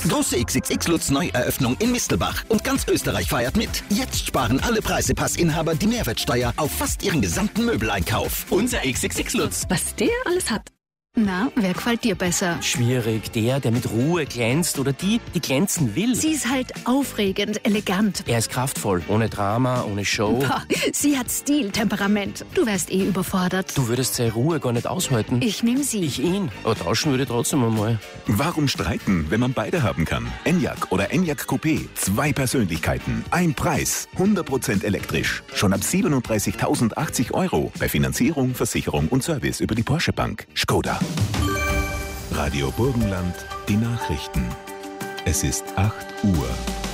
Große XXX-Lutz-Neueröffnung in Mistelbach. Und ganz Österreich feiert mit. Jetzt sparen alle Preisepassinhaber die Mehrwertsteuer auf fast ihren gesamten Möbeleinkauf. Unser XXX-Lutz. Was der alles hat. Na, wer gefällt dir besser? Schwierig. Der mit Ruhe glänzt oder die glänzen will. Sie ist halt aufregend, elegant. Er ist kraftvoll, ohne Drama, ohne Show. Boah, sie hat Stil, Temperament. Du wärst überfordert. Du würdest seine Ruhe gar nicht aushalten. Ich nehm sie. Ich ihn. Aber tauschen würde ich trotzdem einmal. Warum streiten, wenn man beide haben kann? Enyaq oder Enyaq Coupé. 2 Persönlichkeiten, ein Preis. 100% elektrisch. Schon ab 37.080 €. Bei Finanzierung, Versicherung und Service über die Porsche Bank. Skoda. Radio Burgenland, die Nachrichten. Es ist 8 Uhr.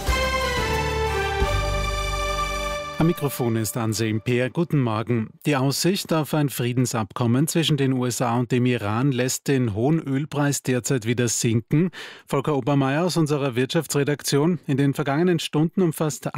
Am Mikrofon ist Anselm Peer. Guten Morgen. Die Aussicht auf ein Friedensabkommen zwischen den USA und dem Iran lässt den hohen Ölpreis derzeit wieder sinken. Volker Obermeier aus unserer Wirtschaftsredaktion. In den vergangenen Stunden um fast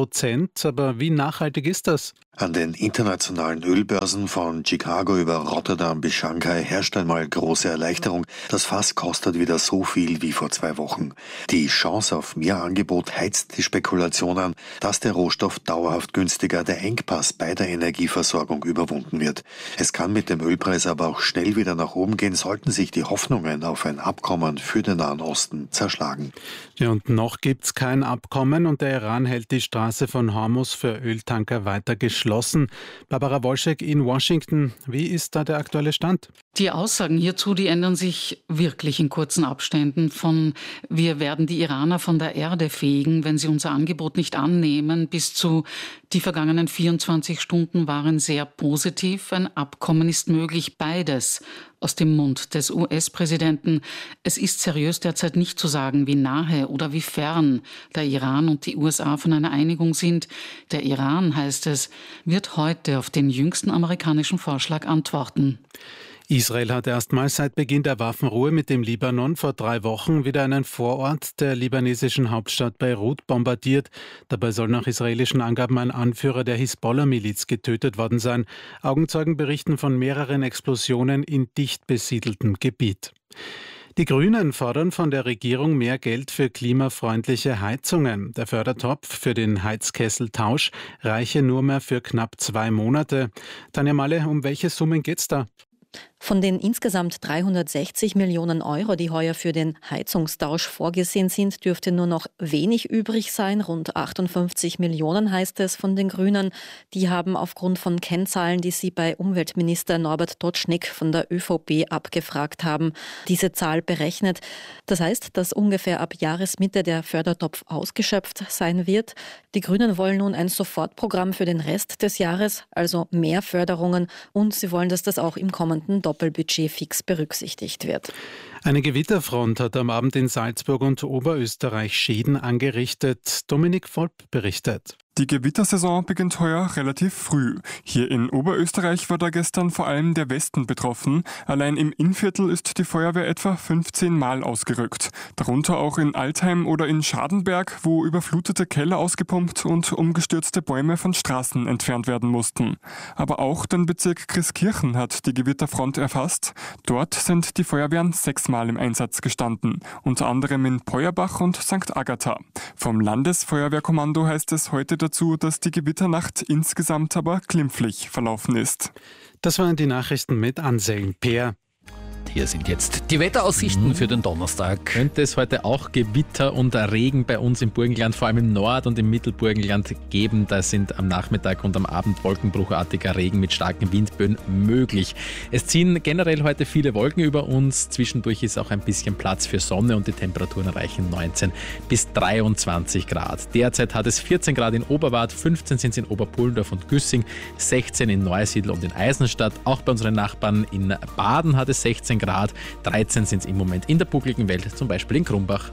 8%. Aber wie nachhaltig ist das? An den internationalen Ölbörsen von Chicago über Rotterdam bis Shanghai herrscht einmal große Erleichterung. Das Fass kostet wieder so viel wie vor 2 Wochen. Die Chance auf mehr Angebot heizt die Spekulation an, dass der Rohstoff dauerhaft günstiger, der Engpass bei der Energieversorgung überwunden wird. Es kann mit dem Ölpreis aber auch schnell wieder nach oben gehen, sollten sich die Hoffnungen auf ein Abkommen für den Nahen Osten zerschlagen. Ja, und noch gibt's kein Abkommen und der Iran hält die Straße von Hormuz für Öltanker weiter geschlossen. Barbara Wolschek in Washington. Wie ist da der aktuelle Stand? Die Aussagen hierzu, die ändern sich wirklich in kurzen Abständen. Von wir werden die Iraner von der Erde fegen, wenn sie unser Angebot nicht annehmen, bis zu die vergangenen 24 Stunden waren sehr positiv. Ein Abkommen ist möglich, beides aus dem Mund des US-Präsidenten. Es ist seriös derzeit nicht zu sagen, wie nahe oder wie fern der Iran und die USA von einer Einigung sind. Der Iran, heißt es, wird heute auf den jüngsten amerikanischen Vorschlag antworten. Israel hat erstmals seit Beginn der Waffenruhe mit dem Libanon vor 3 Wochen wieder einen Vorort der libanesischen Hauptstadt Beirut bombardiert. Dabei soll nach israelischen Angaben ein Anführer der Hisbollah-Miliz getötet worden sein. Augenzeugen berichten von mehreren Explosionen in dicht besiedeltem Gebiet. Die Grünen fordern von der Regierung mehr Geld für klimafreundliche Heizungen. Der Fördertopf für den Heizkesseltausch reiche nur mehr für knapp 2 Monate. Tanja Malle, um welche Summen geht's da? Von den insgesamt 360 Millionen Euro, die heuer für den Heizungstausch vorgesehen sind, dürfte nur noch wenig übrig sein. Rund 58 Millionen heißt es von den Grünen. Die haben aufgrund von Kennzahlen, die sie bei Umweltminister Norbert Totschnig von der ÖVP abgefragt haben, diese Zahl berechnet. Das heißt, dass ungefähr ab Jahresmitte der Fördertopf ausgeschöpft sein wird. Die Grünen wollen nun ein Sofortprogramm für den Rest des Jahres, also mehr Förderungen, und sie wollen, dass das auch im kommenden Doppelbudget fix berücksichtigt wird. Eine Gewitterfront hat am Abend in Salzburg und Oberösterreich Schäden angerichtet. Dominik Volp berichtet. Die Gewittersaison beginnt heuer relativ früh. Hier in Oberösterreich war da gestern vor allem der Westen betroffen. Allein im Innviertel ist die Feuerwehr etwa 15 Mal ausgerückt. Darunter auch in Altheim oder in Schadenberg, wo überflutete Keller ausgepumpt und umgestürzte Bäume von Straßen entfernt werden mussten. Aber auch den Bezirk Christkirchen hat die Gewitterfront erfasst. Dort sind die Feuerwehren 6 Mal im Einsatz gestanden. Unter anderem in Peuerbach und St. Agatha. Vom Landesfeuerwehrkommando heißt es heute dazu, dass die Gewitternacht insgesamt aber glimpflich verlaufen ist. Das waren die Nachrichten mit Anselm Peer. Hier sind jetzt die Wetteraussichten für den Donnerstag. Könnte es heute auch Gewitter und Regen bei uns im Burgenland, vor allem im Nord- und im Mittelburgenland geben. Da sind am Nachmittag und am Abend wolkenbruchartiger Regen mit starken Windböen möglich. Es ziehen generell heute viele Wolken über uns. Zwischendurch ist auch ein bisschen Platz für Sonne und die Temperaturen erreichen 19 bis 23 Grad. Derzeit hat es 14 Grad in Oberwart, 15 sind es in Oberpullendorf und Güssing, 16 in Neusiedl und in Eisenstadt. Auch bei unseren Nachbarn in Baden hat es 16 Grad, 13 sind es im Moment in der buckligen Welt, zum Beispiel in Krumbach.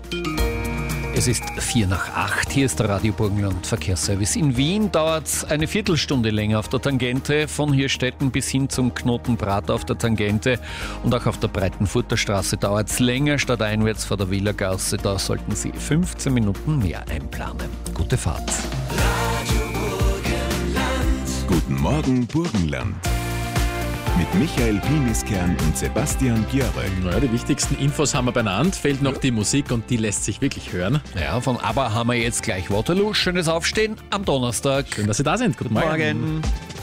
Es ist 7:04. Hier ist der Radio Burgenland Verkehrsservice. In Wien dauert es eine Viertelstunde länger auf der Tangente, von Hirstetten bis hin zum Knoten Prater auf der Tangente. Und auch auf der Breitenfurter Straße dauert es länger, stadteinwärts vor der Wielergasse. Da sollten Sie 15 Minuten mehr einplanen. Gute Fahrt. Guten Morgen, Burgenland. mit Michael Piniskern und Sebastian Gierre. Naja, die wichtigsten Infos haben wir benannt. Fehlt noch die Musik und die lässt sich wirklich hören. Ja, von ABBA haben wir jetzt gleich Waterloo. Schönes Aufstehen am Donnerstag. Schön, dass Sie da sind. Guten Morgen.